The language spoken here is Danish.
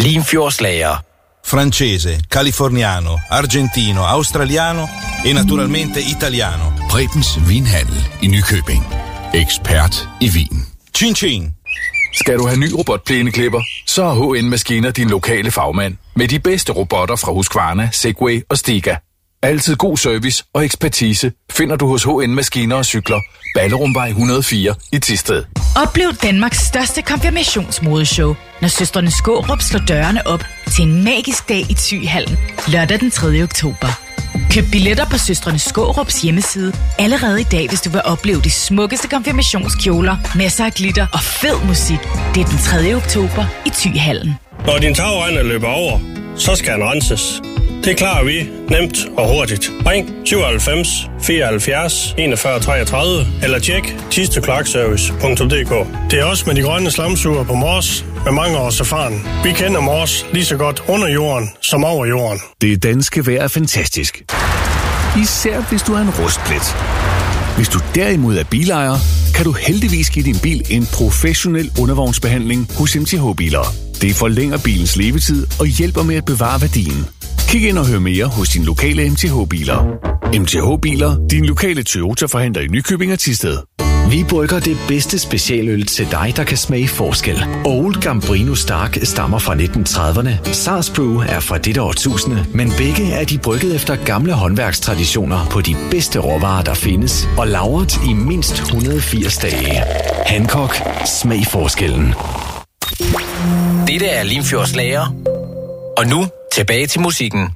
Limfjordslager. Francese, californiano, argentino, australiano e naturalmente italiano. Prebens Vinhandel i Nykøbing. Ekspert i vin. Chin chin. Skal du have ny robotplæneklipper, så er HN Maskiner din lokale fagmand. Med de bedste robotter fra Husqvarna, Segway og Stiga. Altid god service og ekspertise finder du hos HN Maskiner og Cykler. Ballerumvej 104 i Thisted. Oplev Danmarks største konfirmationsmodeshow, når søstrene Skårup slår dørene op til en magisk dag i Thyhallen, lørdag den 3. oktober. Køb billetter på søstrene Skårups hjemmeside allerede i dag, hvis du vil opleve de smukkeste konfirmationskjoler, masser af glitter og fed musik. Det er den 3. oktober i Thyhallen. Når din tagrender løber over, så skal den renses. Det klarer vi nemt og hurtigt. Ring 97 74 41 33 eller tjek thistedkloakservice.dk. Det er også med de grønne slamsuger på Mors med mange års erfaring. Vi kender Mors lige så godt under jorden som over jorden. Det danske vejr er fantastisk. Især hvis du er en rustplet. Hvis du derimod er bilejer, kan du heldigvis give din bil en professionel undervognsbehandling hos MTH Biler. Det forlænger bilens levetid og hjælper med at bevare værdien. Kig ind og hør mere hos din lokale MTH Biler. MTH Biler, din lokale Toyota-forhandler i Nykøbing og Thisted. Vi brygger det bedste specialøl til dig, der kan smage forskel. Old Gambrino Stark stammer fra 1930'erne. Sars Brew er fra dette årtusinde, men begge er de brygget efter gamle håndværkstraditioner på de bedste råvarer, der findes, og lagret i mindst 180 dage. Hancock. Smag forskellen. Dette er Limfjordslager. Og nu tilbage til musikken.